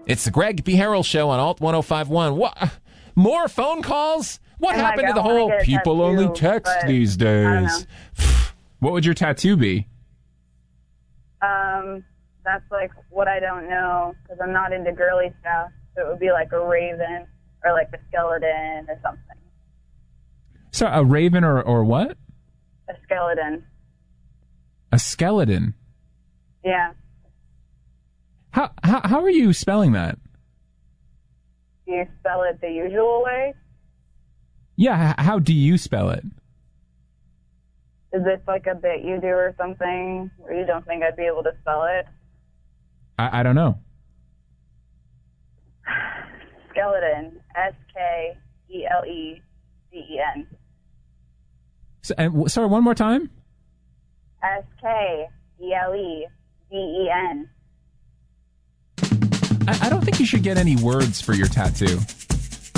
It's the Greg B. Harrell Show on Alt 1051. What? More phone calls? What happened to the whole people only text these days? What would your tattoo be? That's like what I don't know, because I'm not into girly stuff. So it would be like a raven or like a skeleton or something. So a raven or what? A skeleton. A skeleton? Yeah. How are you spelling that? Do you spell it the usual way? Yeah, how do you spell it? Is this like a bit you do or something where you don't think I'd be able to spell it? I don't know. Skeleton. S-K-E-L-E-D-E-N. Sorry, one more time? S-K-E-L-E-D-E-N. I don't think you should get any words for your tattoo.